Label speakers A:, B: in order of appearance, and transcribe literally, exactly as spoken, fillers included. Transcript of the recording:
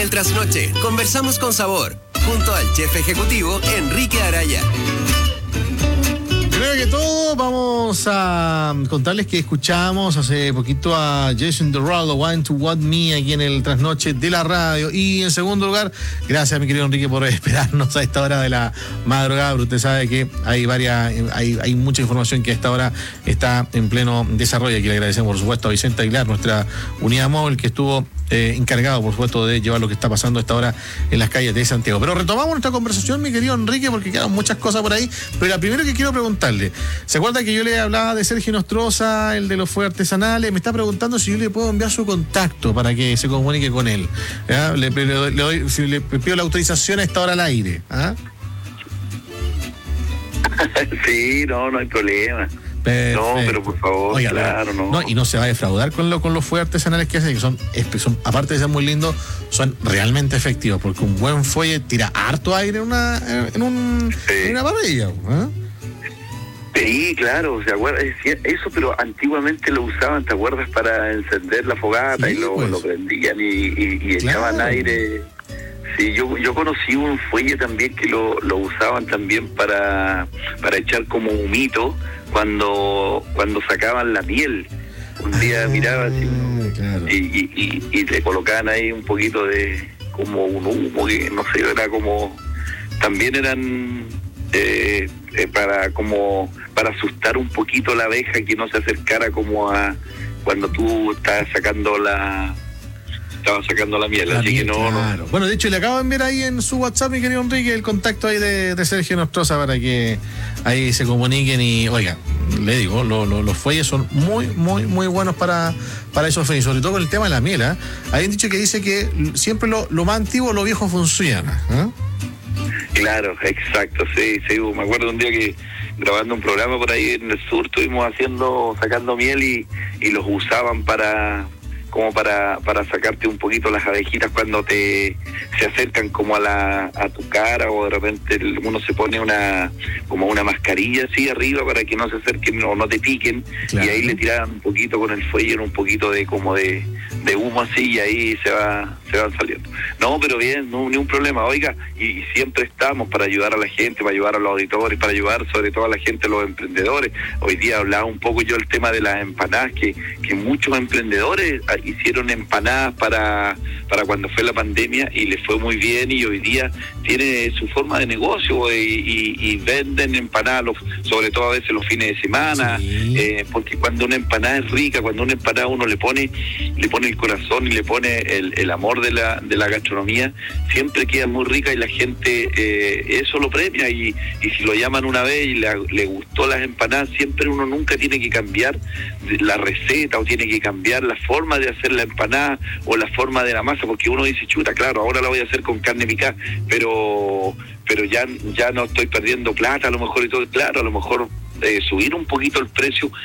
A: El trasnoche, conversamos con sabor, junto al chef ejecutivo Enrique Araya.
B: Primero que todo, vamos a contarles que escuchamos hace poquito a Jason Derulo, Want to Want Me, aquí en el trasnoche de la radio. Y en segundo lugar, gracias mi querido Enrique por esperarnos a esta hora de la madrugada, pero usted sabe que hay varias, hay, hay mucha información que a esta hora está en pleno desarrollo. Aquí le agradecemos, por supuesto, a Vicente Aguilar, nuestra unidad móvil, que estuvo Eh, encargado, por supuesto, de llevar lo que está pasando a esta hora en las calles de Santiago. Pero retomamos nuestra conversación, mi querido Enrique, porque quedan muchas cosas por ahí. Pero la primera que quiero preguntarle, ¿se acuerda que yo le hablaba de Sergio Nostroza, el de los fuegos artesanales? Me está preguntando si yo le puedo enviar su contacto para que se comunique con él. ¿Ya? Le, le, le, doy, si le pido la autorización a esta hora al aire. ¿Ah?
C: Sí, no, no hay problema.
B: Perfecto.
C: No, pero por favor,
B: Oiga,
C: claro, no.
B: no. Y no se va a defraudar con, lo, con los fuegos artesanales que hacen, que son, son, aparte de ser muy lindos, son realmente efectivos, porque un buen fuelle tira harto aire en una, en un,
C: sí.
B: en una parrilla. ¿Eh?
C: Sí, claro, ¿se acuerda? Eso, pero antiguamente lo usaban, ¿te acuerdas? Para encender la fogata, sí, y lo, pues. lo prendían y, y, y claro. echaban aire. Sí, yo yo conocí un fuelle también que lo, lo usaban también para, para echar como humito cuando cuando sacaban la miel. Un día ah, miraba así claro. y, y, y, y le colocaban ahí un poquito de como un humo que no sé, era como también eran eh, eh, para como para asustar un poquito a la abeja, que no se acercara como a cuando tú estás sacando la estaba sacando la miel, la así miel, que no, claro.
B: no. Bueno, de hecho, le acabo de enviar ahí en su WhatsApp, mi querido Enrique, el contacto ahí de, de Sergio Nostroza para que ahí se comuniquen y, oiga, le digo, lo, lo, los fuelles son muy, muy, muy buenos para, para esos fines, sobre todo con el tema de la miel. ¿eh? Hay un dicho que dice que siempre lo, lo más antiguo, lo viejo funciona. ¿eh?
C: Claro, exacto, sí, sí, me acuerdo un día que grabando un programa por ahí en el sur estuvimos haciendo, sacando miel y, y los usaban para como para para sacarte un poquito las abejitas cuando te se acercan como a la a tu cara, o de repente uno se pone una como una mascarilla así arriba para que no se acerquen o no te piquen, claro. Y ahí le tiraban un poquito con el fuelle, un poquito de como de, de humo así, y ahí se va se van saliendo. No, pero bien, no, ni un problema, oiga, y, y siempre estamos para ayudar a la gente, para ayudar a los auditores, para ayudar sobre todo a la gente, a los emprendedores. Hoy día hablaba un poco yo del tema de las empanadas, que, que muchos emprendedores hicieron empanadas para, para cuando fue la pandemia y les fue muy bien, y hoy día tiene su forma de negocio y, y, y venden empanadas, los, sobre todo a veces los fines de semana, sí. eh, porque cuando una empanada es rica, cuando una empanada uno le pone le pone el corazón y le pone el, el amor de la de la gastronomía, siempre queda muy rica y la gente eh, eso lo premia, y, y si lo llaman una vez y le, le gustó las empanadas, siempre uno nunca tiene que cambiar la receta o tiene que cambiar la forma de hacer la empanada o la forma de la masa, porque uno dice, chuta, claro, ahora la voy a hacer con carne picada, pero pero ya ya no estoy perdiendo plata a lo mejor y todo, claro, a lo mejor eh, subir un poquito el precio